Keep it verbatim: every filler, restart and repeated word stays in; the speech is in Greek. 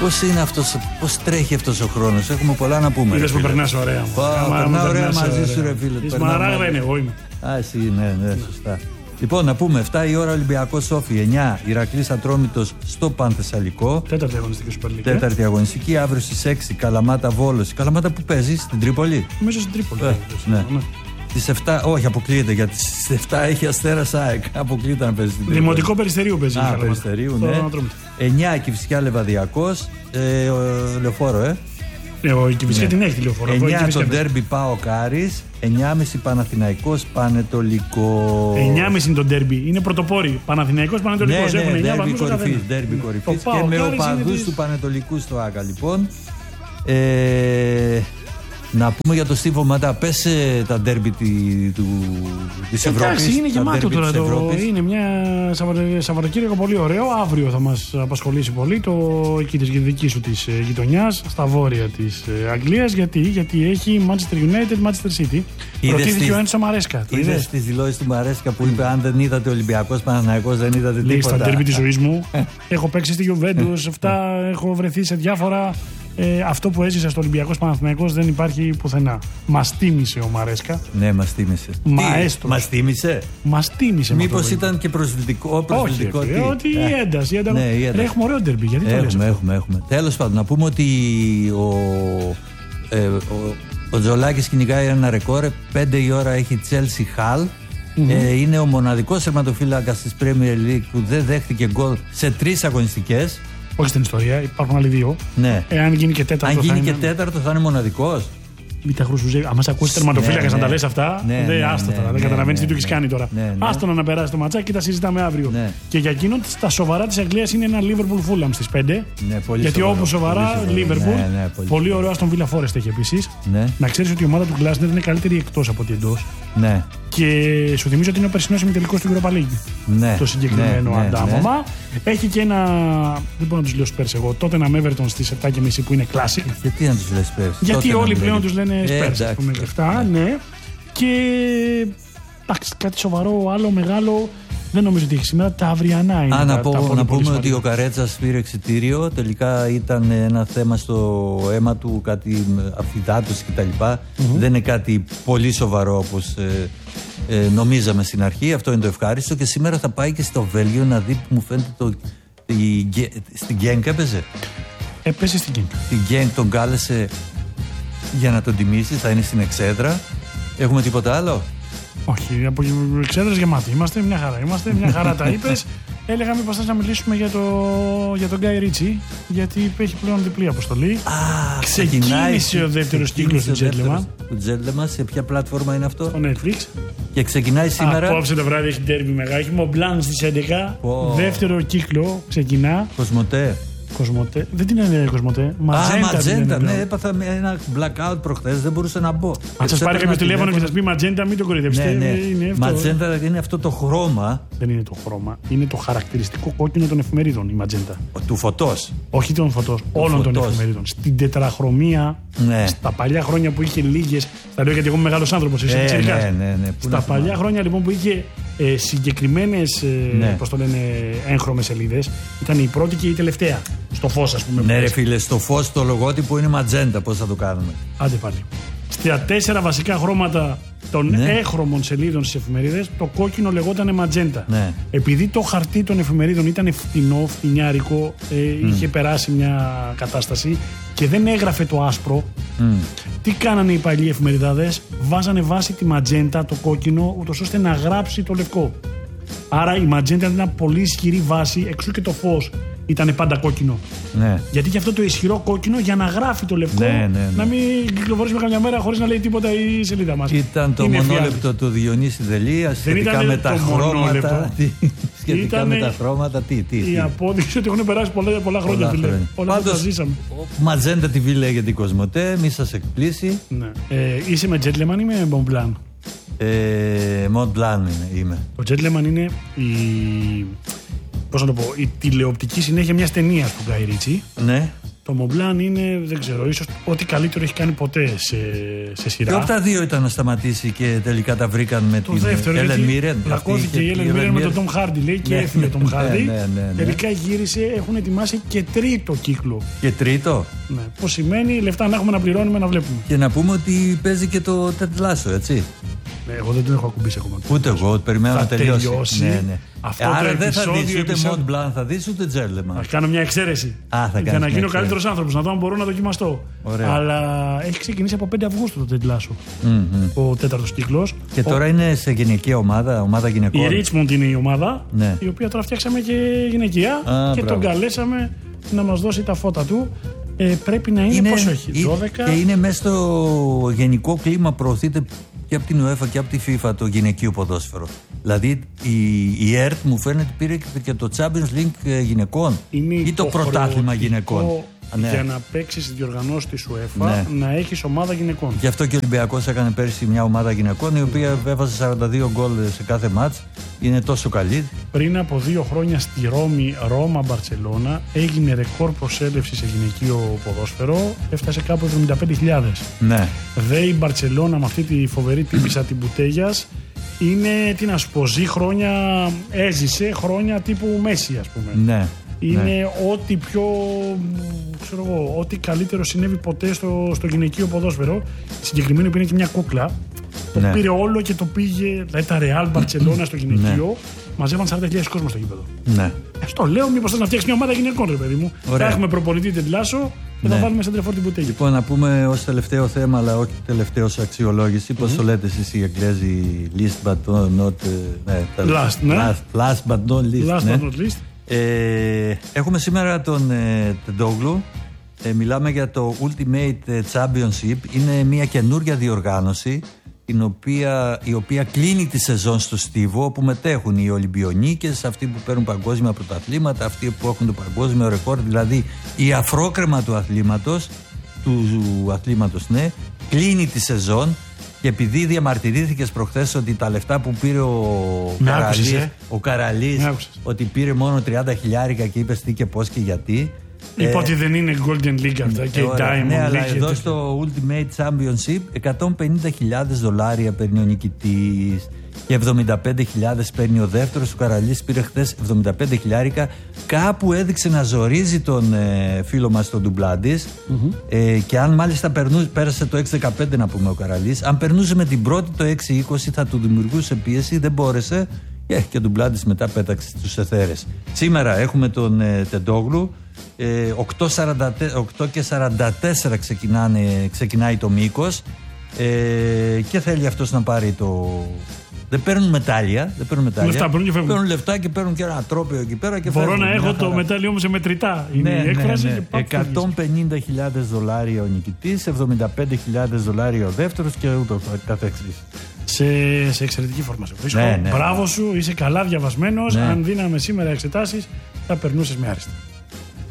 Πώς είναι αυτός, πώς τρέχει αυτός ο χρόνος, έχουμε πολλά να πούμε. Είδες που περνάς ωραία. Περνάω ωραία μαζί σου, ρε φίλε. Η Σμαράγδα είναι, εγώ είμαι. Α, εσύ, ναι, ναι, σωστά. Λοιπόν, να πούμε, εφτά η ώρα Ολυμπιακός Όφη, εννιά Ηρακλής Ατρόμητος στο Πανθεσσαλικό. Τέταρτη αγωνιστική Super League. Τέταρτη αγωνιστική, αύριο στις έξι Καλαμάτα Βόλος. Η Καλαμάτα που παίζει, στην Τρίπολη. Μέσα στην Τρίπολη. Ε, ναι. ναι. Στις εφτά, όχι, αποκλείεται γιατί στις εφτά έχει Αστέρας ΑΕΚ. Αποκλείεται να παίζει στην Τρίπολη. Δημοτικό Περιστερίου παίζει. Α, Περιστερίου, ναι. εννιά Κηφισιά Λεβαδιακός. Ε, λεωφόρο, ε. Ε, η Κηφισιά ναι. την έχει τη λεωφόρο. εννιά το ντέρμπι Πάο Κάρις. εννιά και μισή Παναθηναϊκός Πανετολικό. εννιά και μισή είναι το ντέρμπι. Είναι πρωτοπόροι. Παναθηναϊκός Πανετολικός. Ναι, ναι, έχουν εννιά ντέρμπι κορυφής. Ντέρμπι κορυφής. Και με οπαδούς του Πανετολικού στο Άκα, λοιπόν. Ε, να πούμε για το Στίβο Ματά. Πες τα ντέρμπι της Ευρώπης. Εντάξει, είναι γεμάτο τώρα. Το, είναι μια Σαββατοκύριακο πολύ ωραίο. Αύριο θα μας απασχολήσει πολύ το εκεί της δική σου της γειτονιάς, στα βόρεια της Αγγλίας. Γιατί, γιατί έχει Manchester United, Manchester City. Προτίθηκε ο Έντσο Μαρέσκα. Είδες τις δηλώσεις του Μαρέσκα που είπε: αν δεν είδατε Ολυμπιακός Παναθηναϊκός, δεν είδατε τίποτα. Λέει στα ντέρμπι της ζωής μου. Έχω παίξει στη Juventus, αυτά έχω βρεθεί σε διάφορα. Ε, αυτό που έζησε στο Ολυμπιακός Παναθηναϊκός δεν υπάρχει πουθενά. Μας τίμησε ο Μαρέσκα. Ναι, μας τίμησε. Μαέστρος. Μας τίμησε. Μας τίμησε. Μήπως ήταν και προσβλητικό. προσβλητικό Όχι, ότι η ε. ένταση. Η ένταση. Ναι, η ένταση. Έχουμε ωραίο ντερμπι. Γιατί έχουμε, το λες έχουμε, έχουμε. Τέλος πάντων, να πούμε ότι ο, ε, ο, ο Τζολάκης κυνηγάει ένα ρεκόρ. πέντε η ώρα έχει Chelsea Hull. Mm-hmm. Ε, είναι ο μοναδικός τερματοφύλακας της Premier League που δεν δέχτηκε γκολ σε τρεις αγωνιστικές. Όχι στην ιστορία, υπάρχουν άλλοι δύο. Ναι. Εάν γίνει και τέταρτο. Αν γίνει θα και είναι... τέταρτο, θα είναι μοναδικός. Μην τα χρουσουζεύει. Αν μα ακούσει τερματοφύλακα ναι, να ναι. τα λε αυτά, ναι, δεν ναι, άστα ναι, τώρα. Ναι, δεν καταλαβαίνει ναι, τι του έχει ναι, κάνει τώρα. Ναι, ναι. Άστο να περάσει το ματσάκι και τα συζητάμε αύριο. Ναι. Και για εκείνον τα σοβαρά τη Αγγλίας είναι ένα Liverpool Fulham στις πέντε. Ναι, πολύ γιατί σοβαρό, όπου σοβαρά πολύ Liverpool. Ναι, ναι, πολύ, πολύ ωραίο Aston Villa Forest έχει επίσης. Ναι. Να ξέρει ότι η ομάδα του Glasner είναι καλύτερη εκτός από ότι εντός. Ναι. Και σου θυμίζω ότι είναι ο περσινός ημιτελικός του Europa League. Ναι. Το συγκεκριμένο ναι, ναι, αντάμωμα. Ναι. Έχει και ένα. Δεν μπορώ να του λέω Spurs εγώ. Τότε ένα Everton στις επτά και μισή που είναι classic. Γιατί να του λες Spurs. Γιατί τότε όλοι πλέον του λένε ε, Spurs. Α πούμε και αυτά. Ναι. Και. Εντάξει, κάτι σοβαρό, άλλο μεγάλο. Δεν νομίζω ότι έχει σήμερα. Τα αυριανά είναι. Α, τα, να, πω, τα πολύ, να πολύ πούμε ότι ο Καρέτσας πήρε εξιτήριο. Τελικά ήταν ένα θέμα στο αίμα του, κάτι αφυδάτωση κτλ. Mm-hmm. Δεν είναι κάτι πολύ σοβαρό όπως ε, ε, νομίζαμε στην αρχή. Αυτό είναι το ευχάριστο. Και σήμερα θα πάει και στο Βέλγιο να δει που μου φαίνεται το. Η, στην Γκένκ έπαιζε. Έπαιζε στην Γκένκ. Την Γκένκ τον κάλεσε για να τον τιμήσει. Θα είναι στην Εξέδρα. Έχουμε τίποτα άλλο? Όχι, από εξέδρες γεμάτοι. Είμαστε μια χαρά. Είμαστε μια χαρά, τα είπες. Έλεγα μήπως θες να μιλήσουμε για, το, για τον Γκάι Ρίτσι, γιατί έχει πλέον διπλή αποστολή. Α, ξεκίνησε ο δεύτερος κύκλος του Gentleman. Του Gentleman, σε ποια πλατφόρμα είναι αυτό? Στο Netflix. Και ξεκινάει σήμερα. Απόψε το βράδυ έχει ντέρμπι μεγάλο. Έχει Μομπλάν στις έντεκα. Oh. Δεύτερο κύκλο ξεκινά. Κοσμοτέ. Κοσμοτέ. Δεν την είναι Κοσμοτέ. Ματζέντα. Α, Ματζέντα. Ναι, έπαθα ένα blackout προχθές, δεν μπορούσα να μπω. Αν σας πάρει κάποιο τηλέφωνο και σας πει Ματζέντα, μην το κορυδευτείτε. Ναι, ναι. Ματζέντα είναι αυτό το χρώμα. Δεν είναι το χρώμα. Είναι το χαρακτηριστικό κόκκινο των εφημερίδων η Ματζέντα. Του φωτός. Όχι των φωτός. Όλων των εφημερίδων. Στην τετραχρωμία. Ναι. Στα παλιά χρόνια που είχε λίγες. Θα λέω γιατί εγώ είμαι μεγάλος άνθρωπος. Εσύ ε, ναι, ναι, ναι. Στα παλιά χρόνια λοιπόν που είχε ε, συγκεκριμένες ναι. πώς το λένε, έγχρωμες σελίδες, ήταν η πρώτη και η τελευταία. Στο φως, ας πούμε. Ναι, ρε φίλε, στο φως το λογότυπο είναι ματζέντα. Πώς θα το κάνουμε? Άντε πάλι. Στα τέσσερα βασικά χρώματα των ναι. έχρωμων σελίδων στις εφημερίδες, το κόκκινο λεγόταν ματζέντα. Ναι. Επειδή το χαρτί των εφημερίδων ήταν φτηνό, φτηνιάρικο, ε, mm. είχε περάσει μια κατάσταση και δεν έγραφε το άσπρο, mm. τι κάνανε οι παλιοί εφημεριδάδες? Βάζανε βάση τη ματζέντα, το κόκκινο, ούτως ώστε να γράψει το λευκό. Άρα η ματζέντα ήταν μια πολύ ισχυρή βάση, εξού και το φως ήταν πάντα κόκκινο. Ναι. Γιατί και αυτό το ισχυρό κόκκινο για να γράφει το λευκό, ναι, ναι, ναι. να μην κυκλοφορήσουμε καμιά μέρα χωρίς να λέει τίποτα η σελίδα μας. Ήταν το είναι μονόλεπτο φιάλη. Του Διονύση Δελία σχετικά με τα χρώματα. Τι, σχετικά ήτανε με τα χρώματα, τι, τι, τι. Η απόδειξη ότι έχουν περάσει πολλά, πολλά χρόνια. Πολλά χρόνια. Όλα Πάντως, ζήσαμε. Ματζέντα τι βι λέγεται η Κοσμοτέ, μη σας εκπλήσει. Ναι. Ε, είσαι με Gentleman ή με Montblanc? Ε, Montblanc είμαι. Το Gentleman είναι η... Πώς να το πω, η τηλεοπτική συνέχεια μιας ταινίας του Γκάι Ρίτσι. Ναι. Το Μομπλάν είναι, δεν ξέρω, ίσως ό,τι καλύτερο έχει κάνει ποτέ σε, σε σειρά. Και από τα δύο ήταν να σταματήσει και τελικά τα βρήκαν με το την Έλεν Μίρεν. Πλακώθηκε η Έλεν Μίρεν με τον Τόμ Χάρντι, λέει, και έφυγε ο Τόμ Χάρντι. Τελικά γύρισε, έχουν ετοιμάσει και τρίτο κύκλο. Και τρίτο. Ναι. Πώς σημαίνει λεφτά να έχουμε να πληρώνουμε να βλέπουμε. Και να πούμε ότι παίζει και το Τεντ Λάσο, έτσι. Ναι, εγώ δεν τον έχω ακουμπήσει ακόμα. Ούτε εγώ, περιμένω να τελειώσει. τελειώσει. Ναι, ναι. Αυτό Άρα το δεν θα δεις ούτε επεισόδιο... Μοντ Μπλαν, θα δεις ούτε Τζέρλεμαν. Θα κάνω μια εξαίρεση. Α, θα για να γίνω καλύτερος άνθρωπος, να δω αν μπορώ να δοκιμαστώ. Ωραία. Αλλά έχει ξεκινήσει από πέντε Αυγούστου το Τεντ Λάσο. Mm-hmm. Ο τέταρτος κύκλος. Και ο... τώρα είναι σε γυναικεία ομάδα, ομάδα γυναικών. Η Richmond είναι η ομάδα, ναι. η οποία τώρα φτιάξαμε και γυναικεία. Α, και μπράβο. Τον καλέσαμε να μας δώσει τα φώτα του. Ε, πρέπει να είναι, είναι πόσο έχει, δώδεκα. Και είναι μέσα στο γενικό κλίμα, προωθείται και από την UEFA και από τη FIFA το γυναικείο ποδόσφαιρο. Δηλαδή η, η ΕΡΤ μου φαίνεται πήρε και το Champions League γυναικών είναι ή το πρωτάθλημα γυναικών. Ναι. Για να παίξεις στις διοργανώσεις της UEFA, ναι. να έχεις ομάδα γυναικών. Γι' αυτό και ο Ολυμπιακός έκανε πέρσι μια ομάδα γυναικών η οποία έβαζε σαράντα δύο γκολ σε κάθε μάτς. Είναι τόσο καλή. Πριν από δύο χρόνια στη Ρώμη, Ρώμα, Μπαρτσελώνα, έγινε ρεκόρ προσέλευση σε γυναικείο ποδόσφαιρο. Έφτασε κάπου εβδομήντα πέντε χιλιάδες. Ναι. Δε η Μπαρτσελώνα με αυτή τη φοβερή τύπισσα την Μπουτέγιας είναι, τι να σου πω, ζει χρόνια, έζησε χρόνια τύπου Μέση, ας πούμε. Ναι. Είναι ναι. ό,τι πιο, ξέρω εγώ, ό,τι καλύτερο συνέβη ποτέ στο, στο γυναικείο ποδόσφαιρο. Η συγκεκριμένη που είναι και μια κούκλα. Το ναι. πήρε όλο και το πήγε, δηλαδή τα Real Barcelona στο γυναικείο, ναι. μαζεύαν σαράντα χιλιάδες κόσμο στο γήπεδο. Ναι. Ε, στο λέω, μήπως θες να φτιάξει μια ομάδα γυναικών, ρε παιδί μου. Ωραία. Θα έχουμε προπονητή Τεντ Λάσο και ναι. θα βάλουμε σαν τρεφόρ την Μπουτέγια. Λοιπόν, να πούμε ως τελευταίο θέμα, αλλά όχι τελευταίο ως αξιολόγηση, mm-hmm. πώς το λέτε εσείς οι Εγγλέζοι, list but not. Ναι, last, ναι. last, last but not least. Last ναι. but not least. Ε, έχουμε σήμερα τον ε, Τεντόγλου. Ε, μιλάμε για το Ultimate Championship. Είναι μια καινούργια διοργάνωση την οποία, η οποία κλείνει τη σεζόν στο Στίβο, όπου μετέχουν οι Ολυμπιονίκες, αυτοί που παίρνουν παγκόσμια πρωταθλήματα, αυτοί που έχουν το παγκόσμιο ρεκόρ, δηλαδή η αφρόκρεμα του αθλήματος, του αθλήματος, ναι, κλείνει τη σεζόν. Και επειδή διαμαρτυρήθηκες προχθές ότι τα λεφτά που πήρε ο Καραλής, ε? ο Καραλής ότι πήρε μόνο τριάντα χιλιάρικα και είπες τι και πώς και γιατί. Είπα ε, ότι δεν είναι Golden League αυτά και ωραία, Diamond ναι, League. Αλλά εδώ στο Ultimate Championship εκατόν πενήντα χιλιάδες δολάρια παίρνει ο νικητής και εβδομήντα πέντε χιλιάδες παίρνει ο δεύτερος. Ο Καραλής πήρε χθες εβδομήντα πέντε χιλιάρικα. Κάπου έδειξε να ζορίζει τον ε, φίλο μας τον Ντουμπλάντης. Mm-hmm. ε, και αν μάλιστα περνούσε, πέρασε το έξι δεκαπέντε να πούμε ο Καραλής, αν περνούσε με την πρώτη το έξι είκοσι θα του δημιουργούσε πίεση, δεν μπόρεσε ε, και ο Ντουμπλάντης μετά πέταξε τους εθέρες. Σήμερα έχουμε τον ε, Τεντόγλου. ε, οκτώ και σαράντα τέσσερα ξεκινάνε, ξεκινάει το μήκος ε, και θέλει αυτός να πάρει το... Δεν παίρνουν μετάλλια. Δεν παίρνουν μετάλλια. Λεφτά, παίρνουν, και παίρνουν λεφτά και παίρνουν και ένα τρόπαιο εκεί πέρα. Και μπορώ φεύγουν, να έχω το μετάλλιο όμως σε μετρητά. Είναι ναι, η έκφραση. Ναι, ναι. Και εκατόν πενήντα χιλιάδες δολάρια ο νικητής, εβδομήντα πέντε χιλιάδες δολάρια ο δεύτερος και ούτω καθεξής. Σε, σε εξαιρετική φόρμα σε βρίσκω. Ναι, ναι, μπράβο σου, είσαι καλά διαβασμένος. Ναι. Αν δίναμε σήμερα εξετάσεις, θα περνούσες με άριστα.